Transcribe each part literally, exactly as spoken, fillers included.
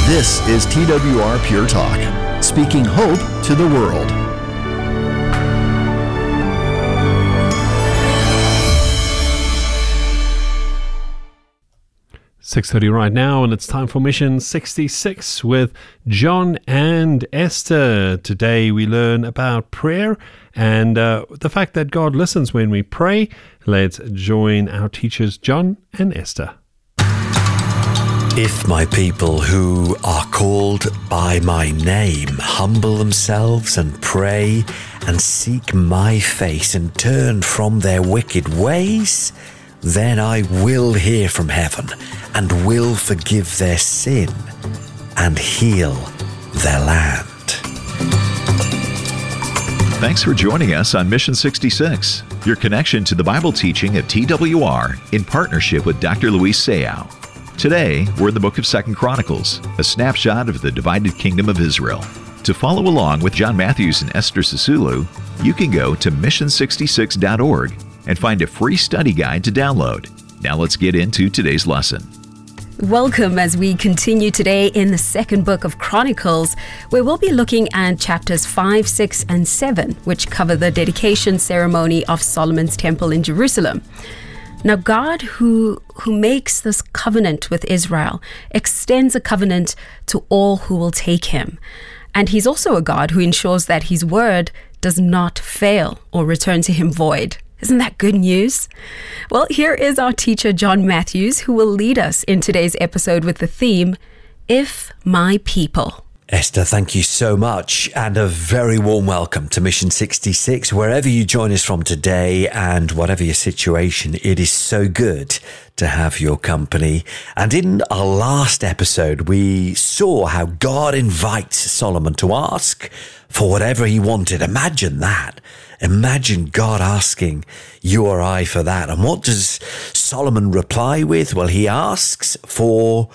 This is T W R Pure Talk, speaking hope to the world. six thirty right now, and it's time for Mission sixty-six with John and Esther. Today we learn about prayer and uh, the fact that God listens when we pray. Let's join our teachers, John and Esther. If my people who are called by my name humble themselves and pray and seek my face and turn from their wicked ways, then I will hear from heaven and will forgive their sin and heal their land. Thanks for joining us on Mission sixty-six, your connection to the Bible teaching at T W R in partnership with Doctor Luis Sayao. Today, we're in the book of Second Chronicles, a snapshot of the divided kingdom of Israel. To follow along with John Matthews and Esther Sisulu, you can go to mission sixty-six dot org and find a free study guide to download. Now let's get into today's lesson. Welcome as we continue today in the second book of Chronicles, where we'll be looking at chapters five, six, and seven, which cover the dedication ceremony of Solomon's temple in Jerusalem. Now, God, who, who makes this covenant with Israel, extends a covenant to all who will take him. And he's also a God who ensures that his word does not fail or return to him void. Isn't that good news? Well, here is our teacher, John Matthews, who will lead us in today's episode with the theme, If My People. Esther, thank you so much, and a very warm welcome to Mission sixty-six, wherever you join us from today and whatever your situation. It is so good to have your company. And in our last episode, we saw how God invites Solomon to ask for whatever he wanted. Imagine that. Imagine God asking you or I for that. And what does Solomon reply with? Well, he asks for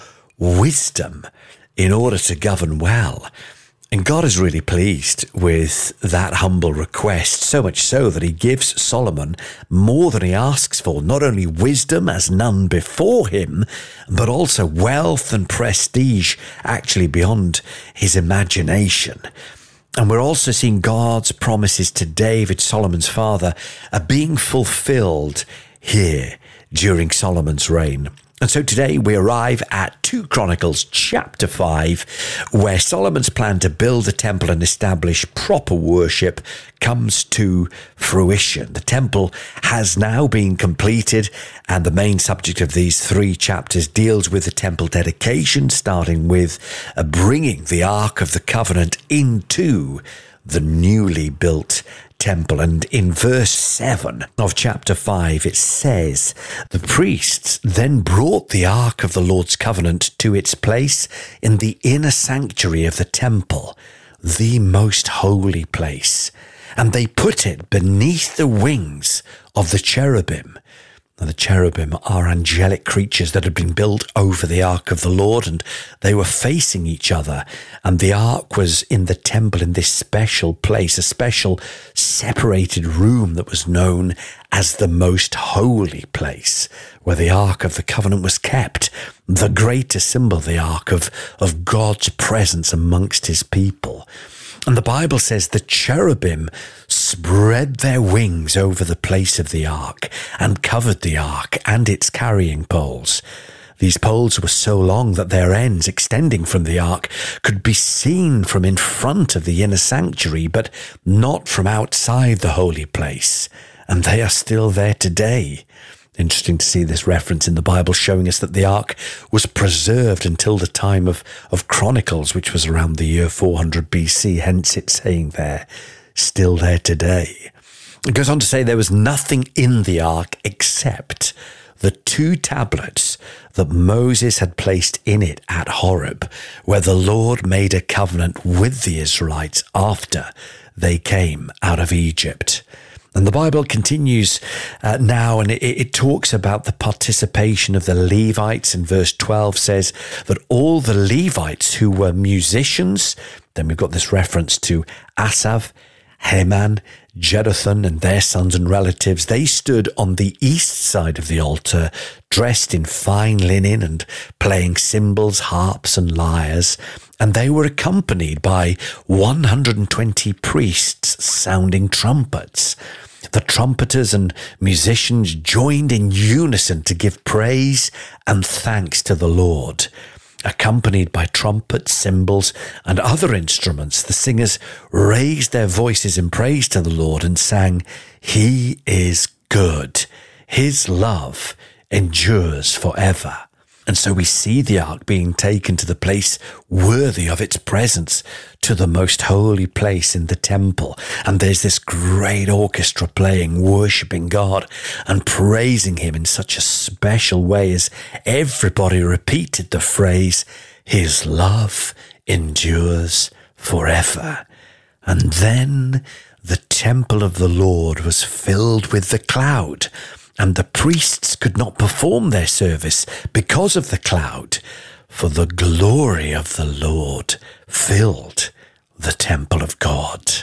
wisdom in order to govern well. And God is really pleased with that humble request, so much so that he gives Solomon more than he asks for, not only wisdom as none before him, but also wealth and prestige actually beyond his imagination. And we're also seeing God's promises to David, Solomon's father, are being fulfilled here during Solomon's reign. And so today we arrive at Second Chronicles chapter five, where Solomon's plan to build a temple and establish proper worship comes to fruition. The temple has now been completed, and the main subject of these three chapters deals with the temple dedication, starting with bringing the Ark of the Covenant into the newly built temple. And in verse seven of chapter five, it says, the priests then brought the Ark of the Lord's covenant to its place in the inner sanctuary of the temple, the most holy place, and they put it beneath the wings of the cherubim. Now, the cherubim are angelic creatures that had been built over the Ark of the Lord, and they were facing each other. And the Ark was in the temple in this special place, a special separated room that was known as the most holy place, where the Ark of the Covenant was kept, the greater symbol, the Ark of, of God's presence amongst his people. And the Bible says the cherubim spread their wings over the place of the ark and covered the ark and its carrying poles. These poles were so long that their ends, extending from the ark, could be seen from in front of the inner sanctuary, but not from outside the holy place. And they are still there today. Interesting to see this reference in the Bible showing us that the ark was preserved until the time of, of Chronicles, which was around the year four hundred B C, hence it's saying there, still there today. It goes on to say there was nothing in the ark except the two tablets that Moses had placed in it at Horeb, where the Lord made a covenant with the Israelites after they came out of Egypt. And the Bible continues uh, now, and it, it talks about the participation of the Levites. And verse twelve says that all the Levites who were musicians, then we've got this reference to Asaph, Heman, Jeduthun, and their sons and relatives, they stood on the east side of the altar, dressed in fine linen and playing cymbals, harps, and lyres, and they were accompanied by one hundred twenty priests sounding trumpets. The trumpeters and musicians joined in unison to give praise and thanks to the Lord. Accompanied by trumpets, cymbals, and other instruments, the singers raised their voices in praise to the Lord and sang, "He is good. His love endures forever." And so we see the ark being taken to the place worthy of its presence, to the most holy place in the temple. And there's this great orchestra playing, worshipping God and praising him in such a special way as everybody repeated the phrase, "His love endures forever." And then the temple of the Lord was filled with the cloud, and the priests could not perform their service because of the cloud, for the glory of the Lord filled the temple of God.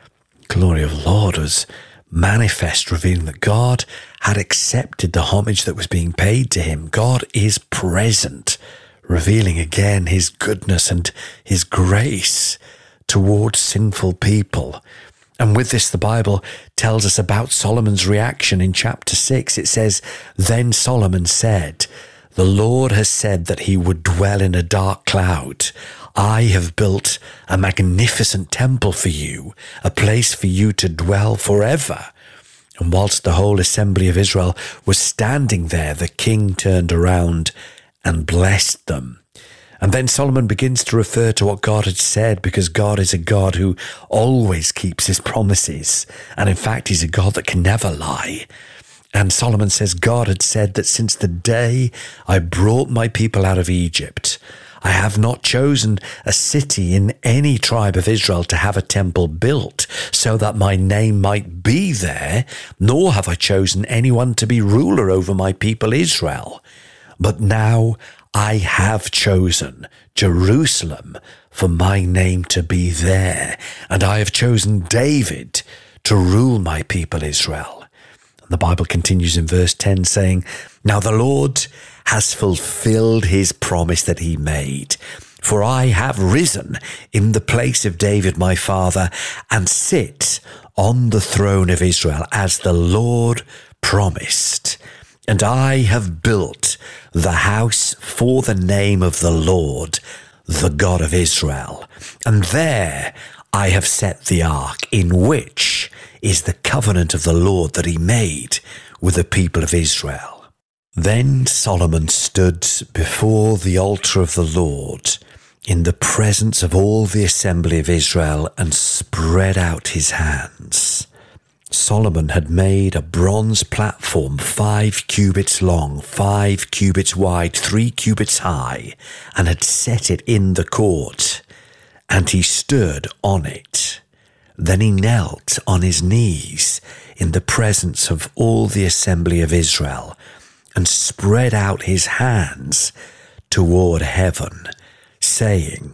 Glory of the Lord was manifest, revealing that God had accepted the homage that was being paid to him. God is present, revealing again his goodness and his grace towards sinful people. And with this, the Bible tells us about Solomon's reaction in chapter six. It says, "Then Solomon said, 'The Lord has said that he would dwell in a dark cloud. I have built a magnificent temple for you, a place for you to dwell forever.' And whilst the whole assembly of Israel was standing there, the king turned around and blessed them." And then Solomon begins to refer to what God had said, because God is a God who always keeps his promises. And in fact, he's a God that can never lie. And Solomon says, God had said that since the day I brought my people out of Egypt, I have not chosen a city in any tribe of Israel to have a temple built so that my name might be there, nor have I chosen anyone to be ruler over my people Israel. But now I have chosen Jerusalem for my name to be there, and I have chosen David to rule my people Israel. And the Bible continues in verse ten saying, "Now the Lord has fulfilled his promise that he made, for I have risen in the place of David my father and sit on the throne of Israel as the Lord promised. And I have built the house for the name of the Lord, the God of Israel. And there I have set the ark, in which is the covenant of the Lord that he made with the people of Israel." Then Solomon stood before the altar of the Lord in the presence of all the assembly of Israel and spread out his hands. Solomon had made a bronze platform five cubits long, five cubits wide, three cubits high, and had set it in the court, and he stood on it. Then he knelt on his knees in the presence of all the assembly of Israel, and spread out his hands toward heaven, saying,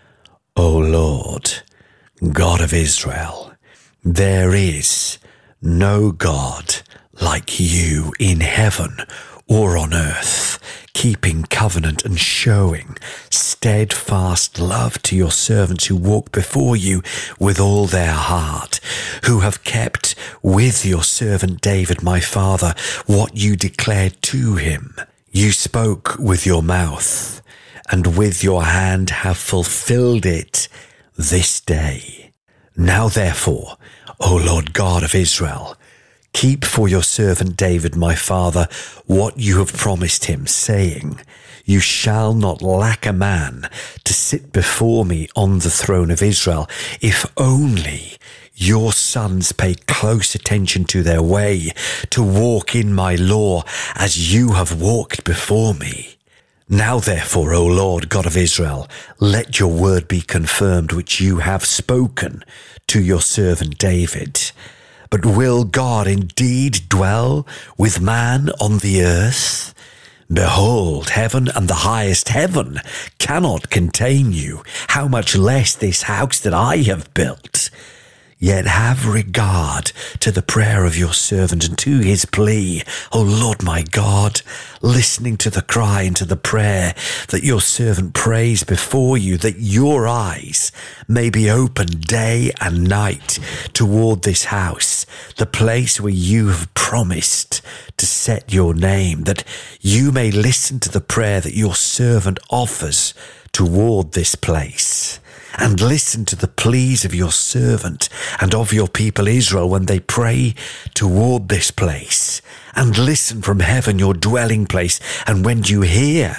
"O Lord, God of Israel, there is no God like you in heaven or on earth, keeping covenant and showing steadfast love to your servants who walk before you with all their heart, who have kept with your servant David my father what you declared to him. You spoke with your mouth, and with your hand have fulfilled it this day. Now therefore, O Lord God of Israel, keep for your servant David my father what you have promised him, saying, You shall not lack a man to sit before me on the throne of Israel, if only your sons pay close attention to their way, to walk in my law as you have walked before me. Now therefore, O Lord God of Israel, let your word be confirmed which you have spoken to your servant David. But will God indeed dwell with man on the earth? Behold, heaven and the highest heaven cannot contain you, how much less this house that I have built? Yet have regard to the prayer of your servant and to his plea, O Lord my God, listening to the cry and to the prayer that your servant prays before you, that your eyes may be open day and night toward this house, the place where you have promised to set your name, that you may listen to the prayer that your servant offers toward this place. And listen to the pleas of your servant and of your people Israel when they pray toward this place. And listen from heaven, your dwelling place, and when you hear,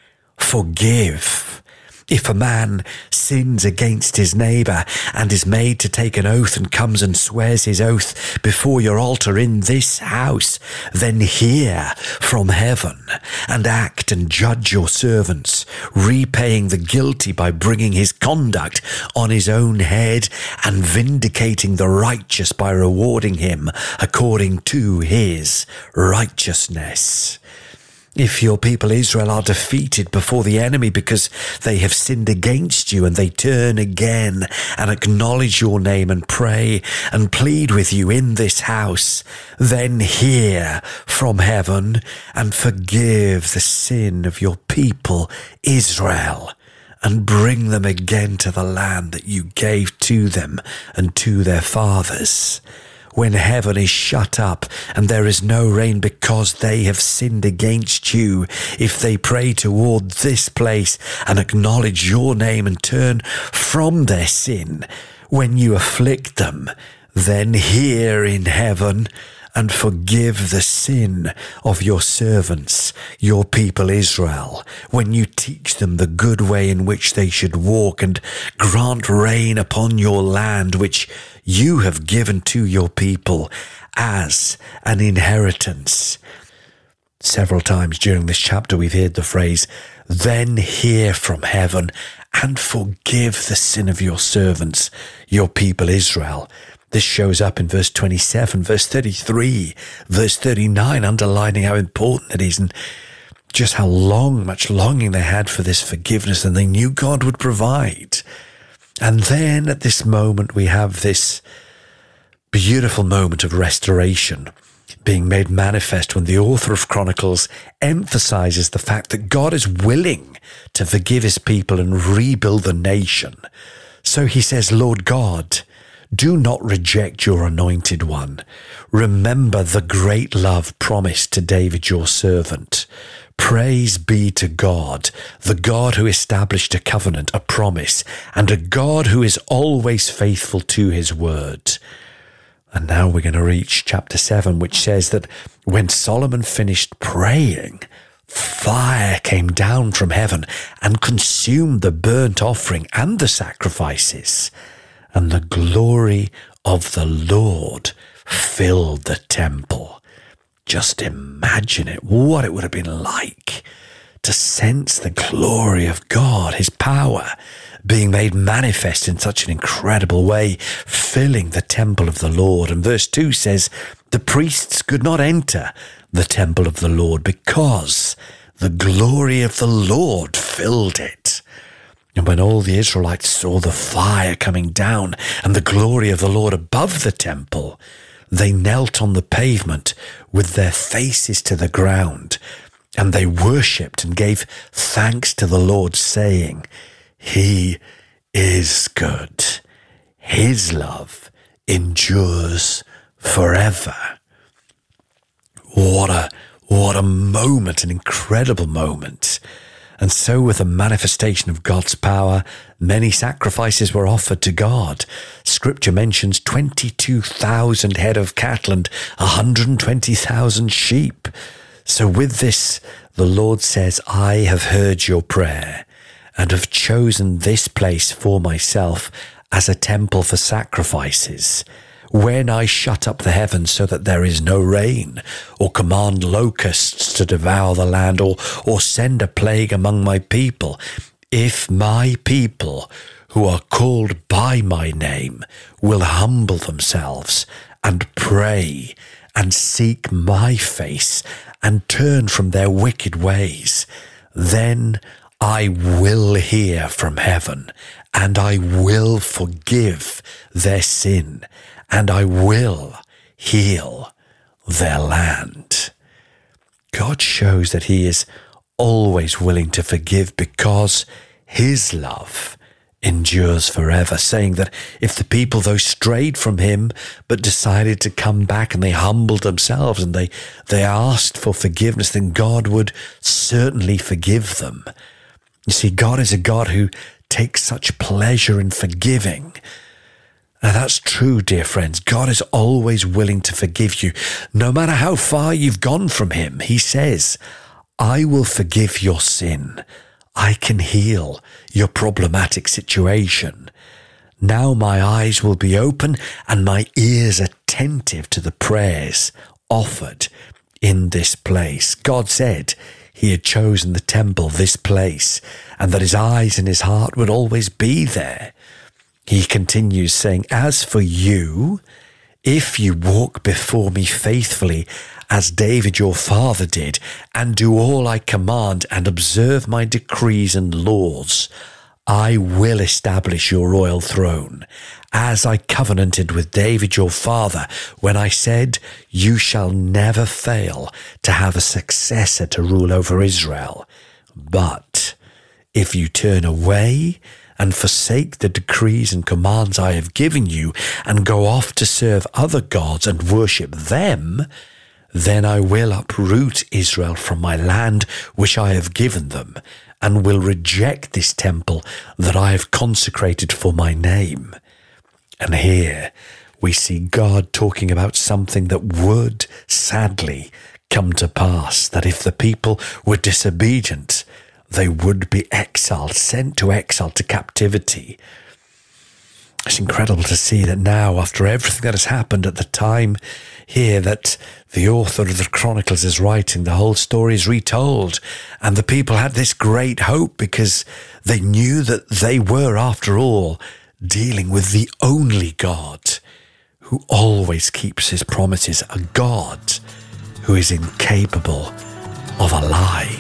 forgive. If a man sins against his neighbour and is made to take an oath and comes and swears his oath before your altar in this house, then hear from heaven and act and judge your servants, repaying the guilty by bringing his conduct on his own head and vindicating the righteous by rewarding him according to his righteousness. If your people Israel are defeated before the enemy because they have sinned against you and they turn again and acknowledge your name and pray and plead with you in this house, then hear from heaven and forgive the sin of your people Israel and bring them again to the land that you gave to them and to their fathers. When heaven is shut up and there is no rain because they have sinned against you, if they pray toward this place and acknowledge your name and turn from their sin, when you afflict them, then hear in heaven and forgive the sin of your servants, your people Israel, when you teach them the good way in which they should walk, and grant rain upon your land, which you have given to your people as an inheritance. Several times during this chapter we've heard the phrase, then hear from heaven and forgive the sin of your servants, your people Israel. This shows up in verse twenty-seven, verse thirty-three, verse thirty-nine, underlining how important it is and just how long, much longing they had for this forgiveness, and they knew God would provide. And then at this moment, we have this beautiful moment of restoration being made manifest when the author of Chronicles emphasizes the fact that God is willing to forgive his people and rebuild the nation. So he says, Lord God, do not reject your anointed one. Remember the great love promised to David, your servant. Praise be to God, the God who established a covenant, a promise, and a God who is always faithful to his word. And now we're going to reach chapter seven, which says that when Solomon finished praying, fire came down from heaven and consumed the burnt offering and the sacrifices. And the glory of the Lord filled the temple. Just imagine it, what it would have been like to sense the glory of God, his power being made manifest in such an incredible way, filling the temple of the Lord. And verse two says, the priests could not enter the temple of the Lord because the glory of the Lord filled it. And when all the Israelites saw the fire coming down and the glory of the Lord above the temple, they knelt on the pavement with their faces to the ground, and they worshipped and gave thanks to the Lord, saying, He is good. His love endures forever. What a, what a moment, an incredible moment. And so with the manifestation of God's power, many sacrifices were offered to God. Scripture mentions twenty-two thousand head of cattle and one hundred twenty thousand sheep. So with this, the Lord says, I have heard your prayer and have chosen this place for myself as a temple for sacrifices. When I shut up the heavens so that there is no rain, or command locusts to devour the land, or, or send a plague among my people, if my people who are called by my name will humble themselves and pray and seek my face and turn from their wicked ways, then I will hear from heaven, and I will forgive their sin, and I will heal their land. God shows that he is always willing to forgive because his love endures forever, saying that if the people, though strayed from him, but decided to come back and they humbled themselves and they, they asked for forgiveness, then God would certainly forgive them. You see, God is a God who takes such pleasure in forgiving. Now that's true, dear friends. God is always willing to forgive you. No matter how far you've gone from him, he says, I will forgive your sin. I can heal your problematic situation. Now my eyes will be open and my ears attentive to the prayers offered in this place. God said he had chosen the temple, this place, and that his eyes and his heart would always be there. He continues saying, as for you, if you walk before me faithfully, as David your father did, and do all I command and observe my decrees and laws, I will establish your royal throne, as I covenanted with David your father, when I said, you shall never fail to have a successor to rule over Israel. But if you turn away and forsake the decrees and commands I have given you, and go off to serve other gods and worship them, then I will uproot Israel from my land which I have given them, and will reject this temple that I have consecrated for my name. And here we see God talking about something that would sadly come to pass, that if the people were disobedient, they would be exiled, sent to exile, to captivity. It's incredible to see that now, after everything that has happened at the time here that the author of the Chronicles is writing, the whole story is retold, and the people had this great hope because they knew that they were, after all, dealing with the only God who always keeps his promises, a God who is incapable of a lie.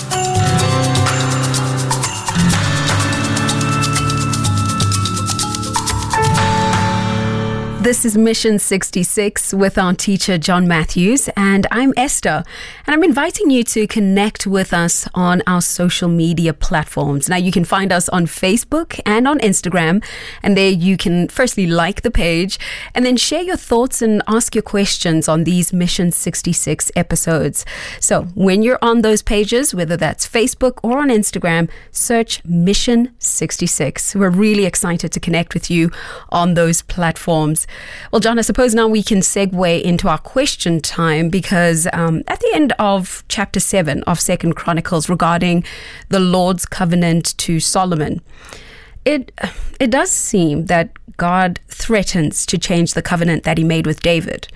This is Mission sixty-six with our teacher, John Matthews, and I'm Esther. And I'm inviting you to connect with us on our social media platforms. Now, you can find us on Facebook and on Instagram, and there you can firstly like the page and then share your thoughts and ask your questions on these Mission sixty-six episodes. So when you're on those pages, whether that's Facebook or on Instagram, search Mission sixty-six. We're really excited to connect with you on those platforms. Well, John, I suppose now we can segue into our question time, because um, at the end of chapter seven of Second Chronicles regarding the Lord's covenant to Solomon, it it does seem that God threatens to change the covenant that he made with David.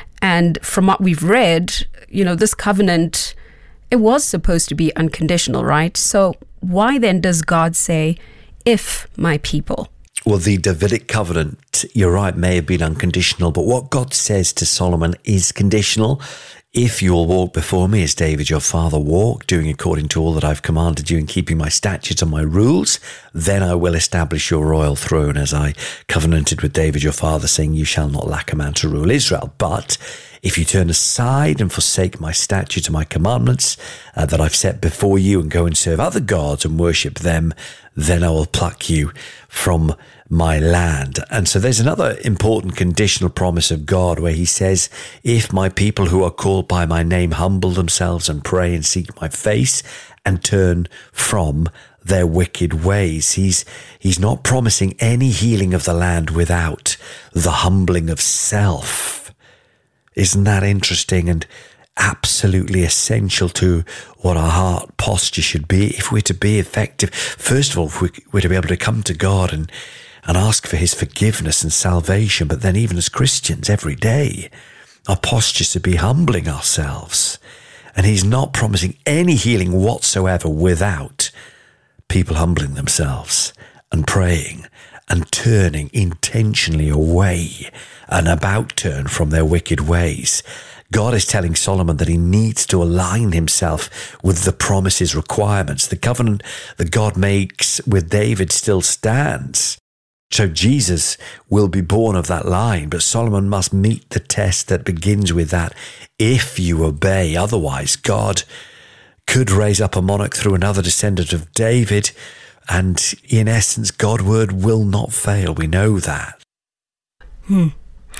And from what we've read, you know, this covenant, it was supposed to be unconditional, right? So why then does God say, if my people? Well, the Davidic covenant, you're right, may have been unconditional, but what God says to Solomon is conditional. If you will walk before me as David your father walked, doing according to all that I've commanded you and keeping my statutes and my rules, then I will establish your royal throne as I covenanted with David your father, saying you shall not lack a man to rule Israel. But if you turn aside and forsake my statutes and my commandments uh, that I've set before you, and go and serve other gods and worship them, then I will pluck you from my land. And so there's another important conditional promise of God where he says, if my people who are called by my name humble themselves and pray and seek my face and turn from their wicked ways. He's, he's not promising any healing of the land without the humbling of self. Isn't that interesting and absolutely essential to what our heart posture should be if we're to be effective? First of all, if we're to be able to come to God and, and ask for his forgiveness and salvation, but then even as Christians every day, our posture should be humbling ourselves. And he's not promising any healing whatsoever without people humbling themselves and praying and turning intentionally away, an about turn from their wicked ways. God is telling Solomon that he needs to align himself with the promises requirements. The covenant that God makes with David still stands. So Jesus will be born of that line, but Solomon must meet the test that begins with that if you obey. Otherwise, God could raise up a monarch through another descendant of David, and in essence, God's word will not fail. We know that. Hmm.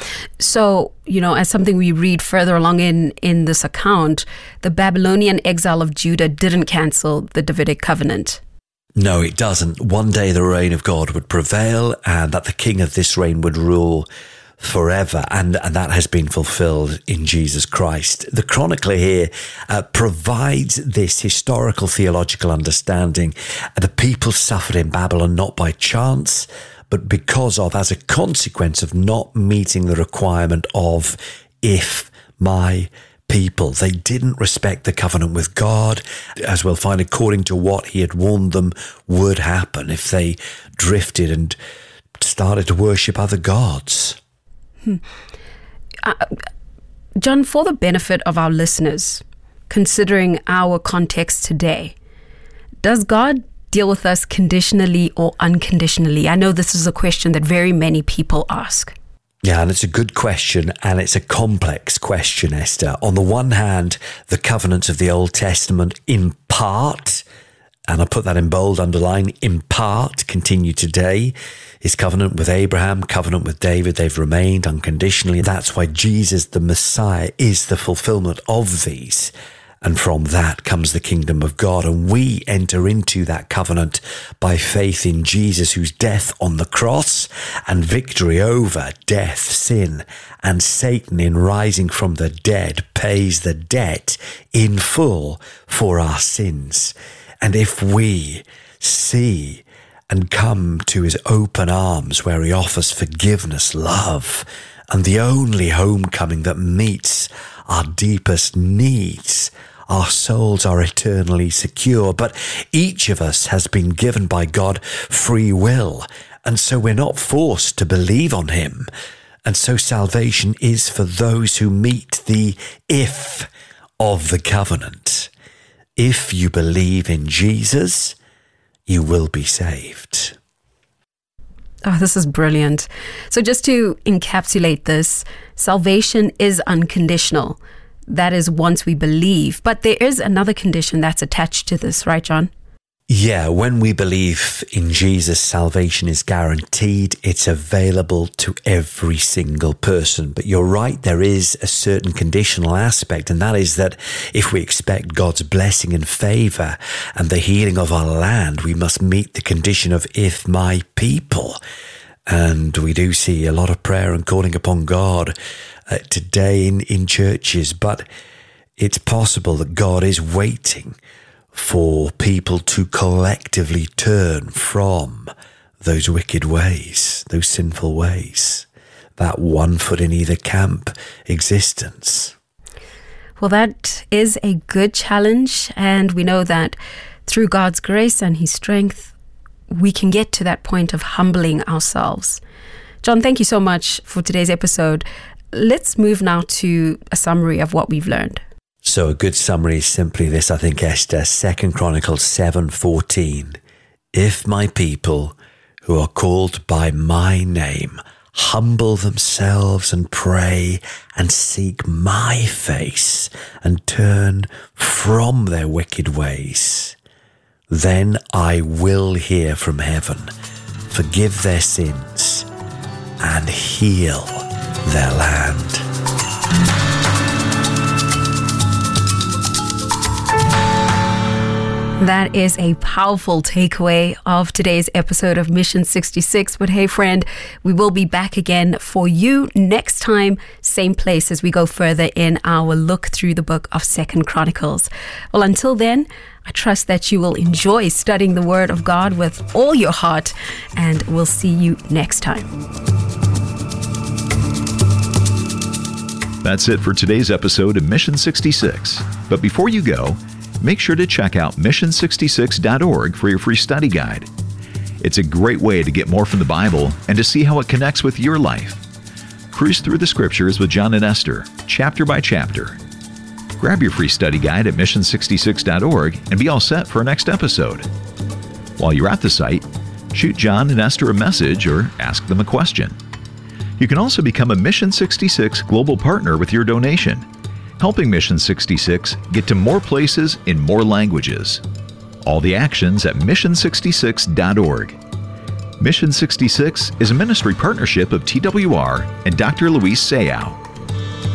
So, you know, as something we read further along in, in this account, the Babylonian exile of Judah didn't cancel the Davidic covenant. No, it doesn't. One day the reign of God would prevail, and that the king of this reign would rule forever, and, and that has been fulfilled in Jesus Christ. The chronicler here uh, provides this historical theological understanding. The people suffered in Babylon not by chance, but because of, as a consequence of not meeting the requirement of, if my people. They didn't respect the covenant with God, as we'll find, according to what he had warned them would happen if they drifted and started to worship other gods. Hmm. Uh, John, for the benefit of our listeners, considering our context today, does God deal with us conditionally or unconditionally? I know this is a question that very many people ask. Yeah, and it's a good question, and it's a complex question, Esther. On the one hand, the covenants of the Old Testament in part, and I put that in bold, underline, in part, continue today. His covenant with Abraham, covenant with David, they've remained unconditionally. That's why Jesus, the Messiah, is the fulfillment of these. And from that comes the kingdom of God. And we enter into that covenant by faith in Jesus, whose death on the cross and victory over death, sin, and Satan in rising from the dead pays the debt in full for our sins. And if we see and come to his open arms where he offers forgiveness, love, and the only homecoming that meets our deepest needs, our souls are eternally secure. But each of us has been given by God free will, and so we're not forced to believe on him. And so salvation is for those who meet the if of the covenant. If you believe in Jesus, you will be saved. Oh, this is brilliant. So just to encapsulate this, salvation is unconditional. That is once we believe. But there is another condition that's attached to this, right, John? Yeah, when we believe in Jesus, salvation is guaranteed. It's available to every single person. But you're right, there is a certain conditional aspect, and that is that if we expect God's blessing and favor and the healing of our land, we must meet the condition of if my people. And we do see a lot of prayer and calling upon God uh, today in, in churches, but it's possible that God is waiting for people to collectively turn from those wicked ways, those sinful ways, that one foot in either camp existence. Well, that is a good challenge, and we know that through God's grace and his strength, we can get to that point of humbling ourselves. John, thank you so much for today's episode. Let's move now to a summary of what we've learned. So a good summary is simply this, I think, Esther, Second Chronicles seven fourteen. If my people who are called by my name humble themselves and pray and seek my face and turn from their wicked ways, then I will hear from heaven, forgive their sins, and heal their land. That is a powerful takeaway of today's episode of Mission sixty-six. But hey, friend, we will be back again for you next time, same place, as we go further in our look through the book of Second Chronicles. Well, until then, I trust that you will enjoy studying the Word of God with all your heart, and we'll see you next time. That's it for today's episode of Mission sixty-six. But before you go, make sure to check out mission sixty-six dot org for your free study guide. It's a great way to get more from the Bible and to see how it connects with your life. Cruise through the scriptures with John and Esther, chapter by chapter. Grab your free study guide at mission sixty-six dot org and be all set for our next episode. While you're at the site, shoot John and Esther a message or ask them a question. You can also become a Mission sixty-six Global Partner with your donation, helping Mission sixty-six get to more places in more languages. All the actions at mission sixty-six dot org. Mission sixty-six is a ministry partnership of T W R and Doctor Luis Sayao.